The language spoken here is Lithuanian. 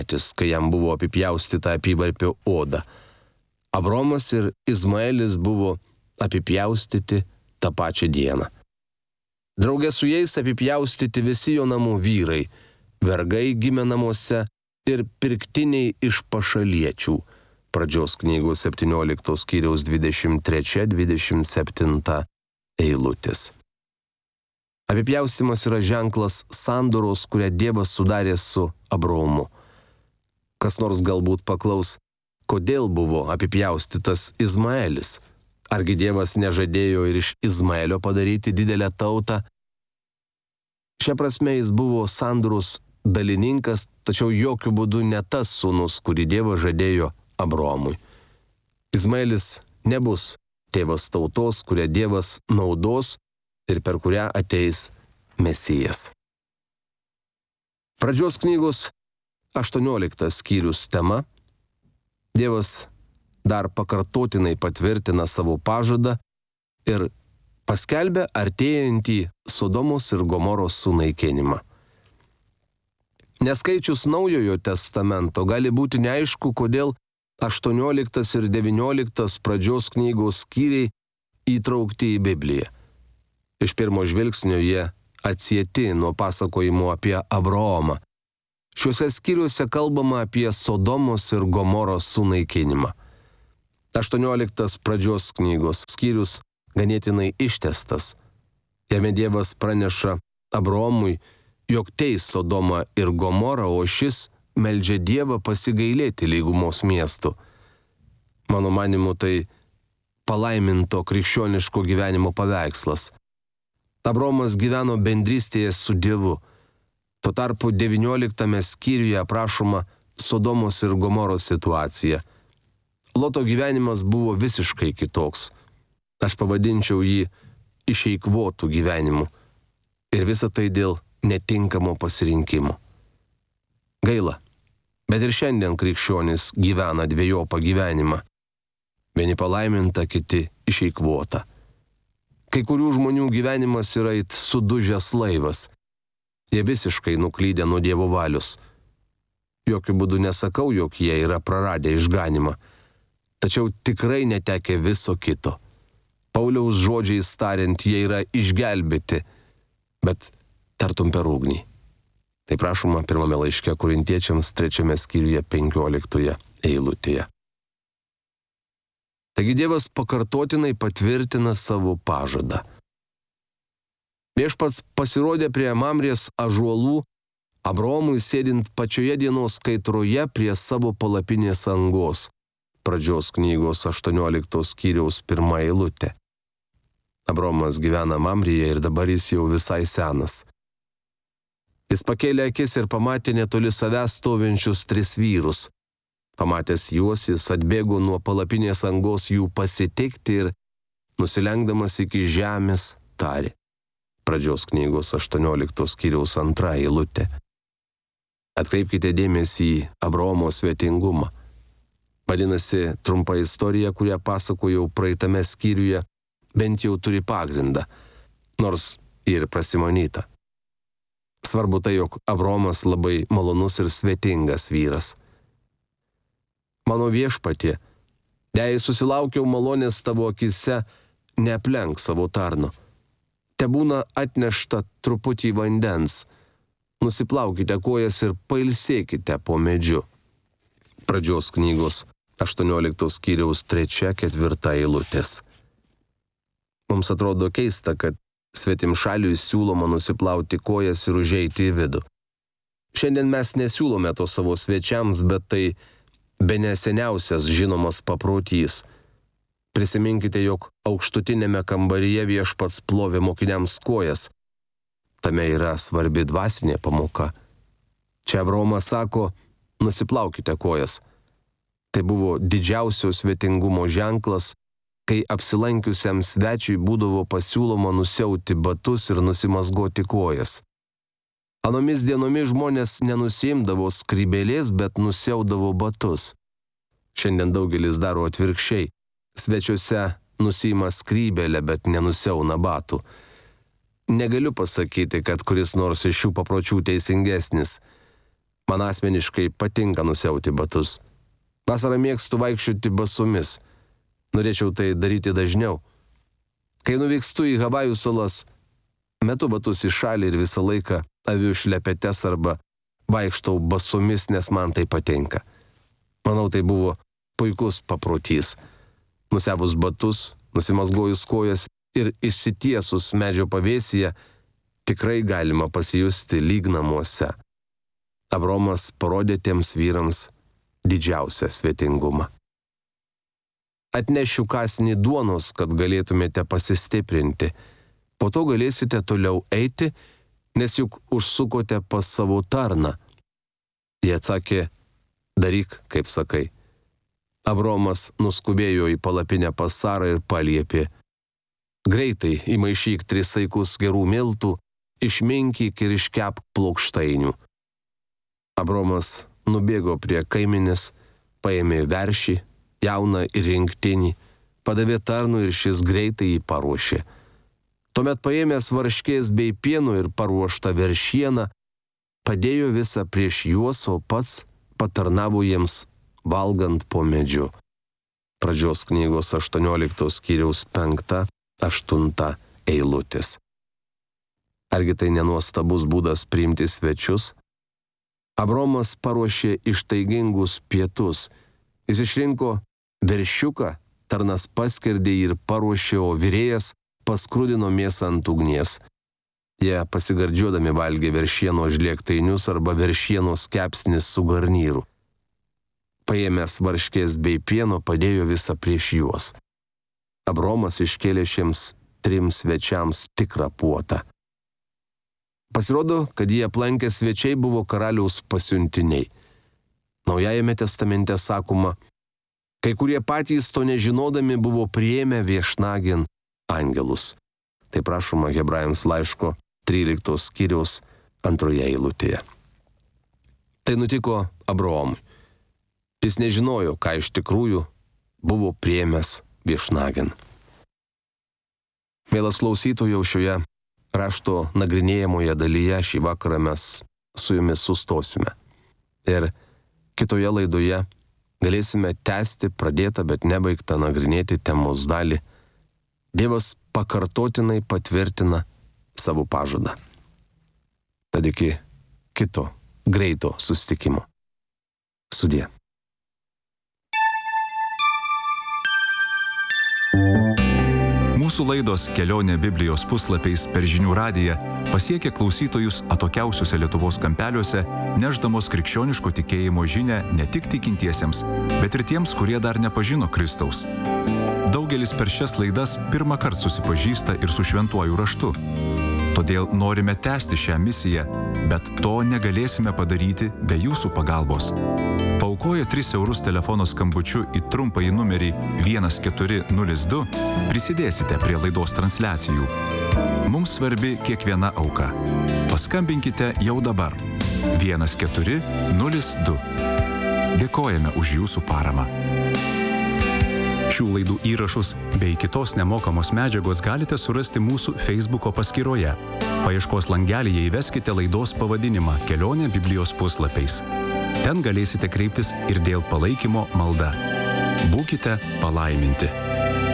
kai jam buvo apipjaustyta apyvarpio oda. Abraomas ir Izmaelis buvo apipjaustyti tą pačią dieną. Draugė su jais apipjaustyti visi jo namų vyrai, vergai gimę namuose ir pirktiniai iš pašaliečių. Pradžios knygos 17 skyriaus 23-27 eilutės. Apipjaustymas yra ženklas sandoros, kurią Dievas sudarė su Abraomu. Kas nors galbūt paklaus, kodėl buvo apipjaustytas Izmaelis. Argi Dievas nežadėjo ir iš Izmaelio padaryti didelę tautą? Šia prasme jis buvo sandoros dalininkas, tačiau jokių būdų ne tas sūnus, kurį Dievas žadėjo Abraomui. Izmaelis nebus tėvas tautos, kurią Dievas naudos ir per kurią ateis Mesijas. Pradžios knygos 18 skyrius tema. Dievas dar pakartotinai patvirtina savo pažadą ir paskelbia artėjantį Sodomos ir Gomoros sunaikinimą. Neskaičius Naujojo testamento gali būti neaišku, kodėl 18 ir 19 pradžios knygos skyriai įtraukti į Bibliją. Iš pirmo žvilgsnio jie atsieti nuo pasakojimo apie Abraomą. Šiuose skyriuose kalbama apie Sodomos ir Gomoros sunaikinimą. 18 pradžios knygos skyrius ganėtinai ištęstas. Jame Dievas praneša Abraomui, jog teis Sodomą ir Gomorą, o šis meldžia Dievą pasigailėti lygumos miestų. Mano manimu, tai palaiminto krikščioniško gyvenimo paveikslas. Abraomas gyveno bendrystėje su Dievu. Tuo tarpu 19 skyriuje aprašoma Sodomos ir Gomoros situacija. Loto gyvenimas buvo visiškai kitoks. Aš pavadinčiau jį išeikvotų gyvenimu. Ir visa tai dėl netinkamo pasirinkimo. Gaila, bet ir šiandien krikščionys gyvena dvejopą gyvenimą. Vieni palaiminta, kiti išeikvota. Kai kurių žmonių gyvenimas yra it sudužęs laivas. Jie visiškai nuklydę nuo Dievo valios. Jokiu būdu nesakau, jog jie yra praradę išganimą, tačiau tikrai netekę viso kito. Pauliaus žodžiais tariant, jie yra išgelbėti, bet tartum per ugnį. Tai prašoma pirmame laiške Korintiečiams 3 skyriuje 15 eilutėje. Taigi Dievas pakartotinai patvirtina savo pažadą. Viešpats pasirodė prie Mamrės ąžuolų Abraomui sėdint pačioje dienos kaitroje prie savo palapinės angos. Pradžios knygos 18 skyriaus 1 eilutė. Abraomas gyvena Mamrėje ir dabar jis jau visai senas. Jis pakėlė akis ir pamatė netoli savęs stovinčius 3 vyrus. Pamatęs juos, jis atbėgo nuo palapinės angos jų pasitikti ir, nusilenkdamas iki žemės, tarė. Pradžios knygos 18 skyriaus 2 eilutė. Atkreipkite dėmesį į Abraomo svetingumą. Vadinasi, trumpa istorija, kurią pasakojau praeitame skyriuje, bent jau turi pagrindą, nors ir prasimanyta. Svarbu tai, jog Abraomas labai malonus ir svetingas vyras. Mano viešpatie, jei susilaukiau malonės tavo akise, neaplenk savo tarno. Tebūna atnešta truputį vandens. Nusiplaukite kojas ir pailsėkite po medžiu. Pradžios knygos 18 skyriaus 3-4 eilutės. Mums atrodo keista, kad svetimšaliui siūloma nusiplauti kojas ir užeiti į vidų. Šiandien mes nesiūlome to savo svečiams, bet tai bene seniausias žinomas paprotys. Prisiminkite, jog aukštutinėme kambaryje viešpats plovė mokiniams kojas. Tame yra svarbi dvasinė pamoka. Čia Abraomas sako, nusiplaukite kojas. Tai buvo didžiausio svetingumo ženklas, kai apsilankiusiam svečiui būdavo pasiūloma nusiauti batus ir nusimazgoti kojas. Anomis dienomis žmonės nenusiimdavo skrybėlės, bet nusiaudavo batus. Šiandien daugelis daro atvirkščiai. Svečiuose nusiima skrybėlę, bet nenusiauna batų. Negaliu pasakyti, kad kuris nors iš šių papročių teisingesnis. Man asmeniškai patinka nusiauti batus. Vasarą mėgstu vaikščioti basomis. Norėčiau tai daryti dažniau. Kai nuvykstu į Havajų salas, metu batus į šalį ir visą laiką aviu šlepetes arba vaikštau basomis, nes man tai patinka. Manau, tai buvo puikus paprotys. Nusiavus batus, nusimazgojus kojas ir išsitiesus medžio pavėsyje, tikrai galima pasijusti lyg namuose. Abromas parodė tiems vyrams didžiausią svetingumą. Atnešiu kąsnį duonos, kad galėtumėte pasistiprinti. Po to galėsite toliau eiti, nes juk užsukote pas savo tarną. Jie atsakė, daryk, kaip sakai. Abromas nuskubėjo į palapinę pas Sarą ir paliepė, greitai įmaišyk 3 saikus gerų miltų, išminkyk ir iškepk plokštainių. Abromas nubėgo prie kaiminės, paėmė veršį, jauną ir rinktinį, padavė tarnui ir šis greitai jį paruošė. Tuomet paėmęs varškės bei pieno ir paruoštą veršieną, padėjo visą prieš juos, o pats patarnavo jiems valgant po medžiu. Pradžios knygos 18 skyriaus 5-8 eilutės. Argi tai nenuostabus būdas priimti svečius? Abromas paruošė ištaigingus pietus. Jis išrinko veršiuką, tarnas paskerdė ir paruošė, o virėjas paskrudino mėsą ant ugnies. Jie pasigardžiuodami valgė veršieno žliektainius arba veršienos kepsnis su garnyru. Paėmęs varškės bei pieno, padėjo visą prieš juos. Abromas iškėlė šiems 3 svečiams tikrą puotą. Pasirodo, kad jie aplankę svečiai buvo karaliaus pasiuntiniai. Naujajame testamente sakoma, kai kurie patys to nežinodami buvo priėmę viešnagėn angelus. Tai prašoma Hebrajams laiško 13 skyriaus 2 eilutėje. Tai nutiko Abraomui. Jis nežinojo, ką iš tikrųjų buvo priėmęs viešnagėn. Mielas klausytojau, šioje rašto nagrinėjamoje dalyje šį vakarą mes su jumis sustosime. Ir kitoje laidoje galėsime tęsti pradėtą, bet nebaigtą nagrinėti temos dalį. Dievas pakartotinai patvirtina savo pažadą. Tad iki kito greito susitikimo. Sudie. Mūsų laidos Kelionė Biblijos puslapiais per Žinių radiją pasiekė klausytojus atokiausiuose Lietuvos kampeliuose, nešdamos krikščioniško tikėjimo žinią ne tik tikintiesiems, bet ir tiems, kurie dar nepažino Kristaus. Daugelis per šias laidas pirmą kartą susipažįsta ir su šventuoju raštu. Todėl norime tęsti šią misiją, bet to negalėsime padaryti be jūsų pagalbos. Paaukoję 3 eurus telefono skambučiu į trumpąjį numerį 1402 prisidėsite prie laidos transliacijų. Mums svarbi kiekviena auka. Paskambinkite jau dabar 1402. Dėkojame už jūsų paramą. Šių laidų įrašus bei kitos nemokamos medžiagos galite surasti mūsų Facebooko paskyroje. Paieškos langelyje įveskite laidos pavadinimą Kelionė Biblijos puslapiais. Ten galėsite kreiptis ir dėl palaikymo malda. Būkite palaiminti.